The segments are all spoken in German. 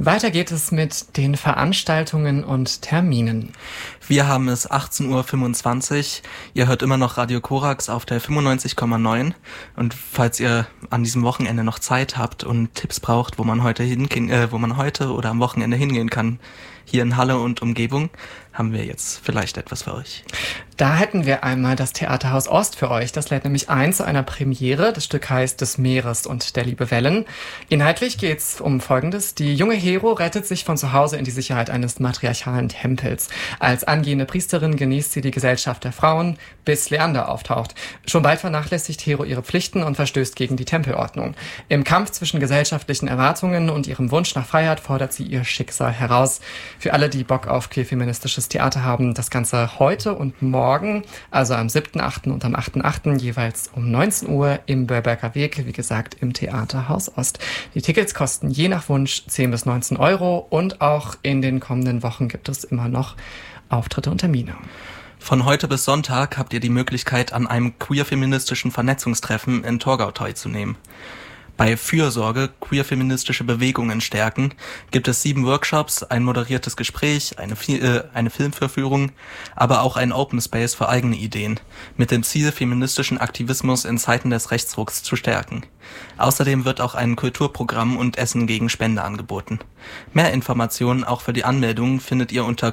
Weiter geht es mit den Veranstaltungen und Terminen. Wir haben es 18.25 Uhr. Ihr hört immer noch Radio Korax auf der 95,9. Und falls ihr an diesem Wochenende noch Zeit habt und Tipps braucht, wo man heute oder am Wochenende hingehen kann, hier in Halle und Umgebung, haben wir jetzt vielleicht etwas für euch. Da hätten wir einmal das Theaterhaus Ost für euch. Das lädt nämlich ein zu einer Premiere. Das Stück heißt Des Meeres und der liebe Wellen. Inhaltlich geht's um Folgendes. Die junge Hero rettet sich von zu Hause in die Sicherheit eines matriarchalen Tempels. Als angehende Priesterin genießt sie die Gesellschaft der Frauen, bis Leander auftaucht. Schon bald vernachlässigt Hero ihre Pflichten und verstößt gegen die Tempelordnung. Im Kampf zwischen gesellschaftlichen Erwartungen und ihrem Wunsch nach Freiheit fordert sie ihr Schicksal heraus. Für alle, die Bock auf queer-feministisches Theater haben, das Ganze heute und morgen, also am 7.8. und am 8.8. jeweils um 19 Uhr im Börberger Weg, wie gesagt im Theaterhaus Ost. Die Tickets kosten je nach Wunsch 10 bis 19 Euro und auch in den kommenden Wochen gibt es immer noch Auftritte und Termine. Von heute bis Sonntag habt ihr die Möglichkeit, an einem queer-feministischen Vernetzungstreffen in Torgau teilzunehmen. Bei Fürsorge, queer-feministische Bewegungen stärken, gibt es 7 Workshops, ein moderiertes Gespräch, eine Filmvorführung, aber auch ein Open Space für eigene Ideen, mit dem Ziel, feministischen Aktivismus in Zeiten des Rechtsrucks zu stärken. Außerdem wird auch ein Kulturprogramm und Essen gegen Spende angeboten. Mehr Informationen auch für die Anmeldung findet ihr unter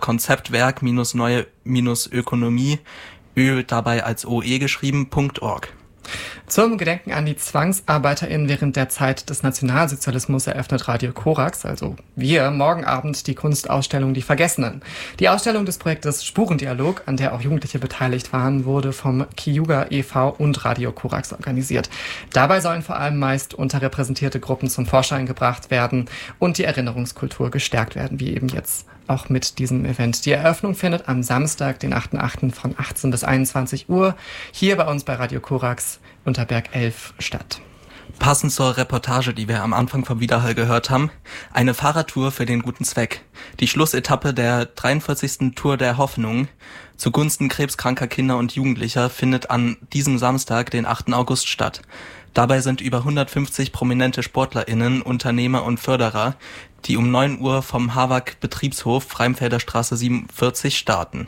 konzeptwerk-neue-ökonomie, dabei als OE geschrieben.org. Zum Gedenken an die ZwangsarbeiterInnen während der Zeit des Nationalsozialismus eröffnet Radio Korax, also wir, morgen Abend die Kunstausstellung Die Vergessenen. Die Ausstellung des Projektes Spurendialog, an der auch Jugendliche beteiligt waren, wurde vom Kiyuga e.V. und Radio Korax organisiert. Dabei sollen vor allem meist unterrepräsentierte Gruppen zum Vorschein gebracht werden und die Erinnerungskultur gestärkt werden, wie eben jetzt auch mit diesem Event. Die Eröffnung findet am Samstag, den 8.8. von 18 bis 21 Uhr hier bei uns bei Radio Korax Unterberg 11 statt. Passend zur Reportage, die wir am Anfang vom Widerhall gehört haben, eine Fahrradtour für den guten Zweck. Die Schlussetappe der 43. Tour der Hoffnung zugunsten krebskranker Kinder und Jugendlicher findet an diesem Samstag, den 8. August statt. Dabei sind über 150 prominente SportlerInnen, Unternehmer und Förderer, die um 9 Uhr vom Havak Betriebshof Freimfelder Straße 74 starten.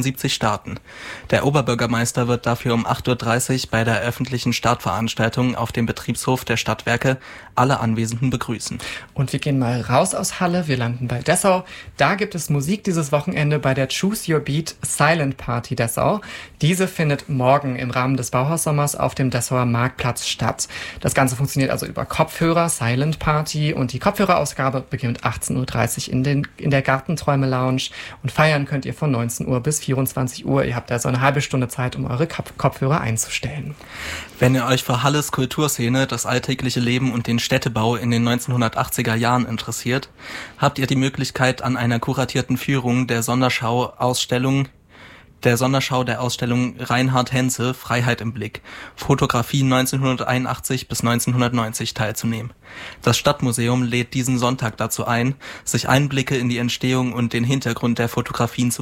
Der Oberbürgermeister wird dafür um 8.30 Uhr bei der öffentlichen Startveranstaltung auf dem Betriebshof der Stadtwerke alle Anwesenden begrüßen. Und wir gehen mal raus aus Halle, wir landen bei Dessau. Da gibt es Musik dieses Wochenende bei der Choose Your Beat Silent Party Dessau. Diese findet morgen im Rahmen des Bauhaussommers auf dem Dessauer Marktplatz statt. Das Ganze funktioniert also über Kopfhörer, Silent Party, und die Kopfhörerausgabe beginnt 18.30 Uhr in der Gartenträume Lounge und feiern könnt ihr von 19 Uhr bis 24 Uhr. Ihr habt also eine halbe Stunde Zeit, um eure Kopfhörer einzustellen. Wenn ihr euch für Halles Kulturszene, das alltägliche Leben und den Städtebau in den 1980er Jahren interessiert, habt ihr die Möglichkeit, an einer kuratierten Führung der Sonderschau der Ausstellung Reinhard Henze, Freiheit im Blick, Fotografie 1981 bis 1990 teilzunehmen. Das Stadtmuseum lädt diesen Sonntag dazu ein, sich Einblicke in die Entstehung und den Hintergrund der Fotografien zu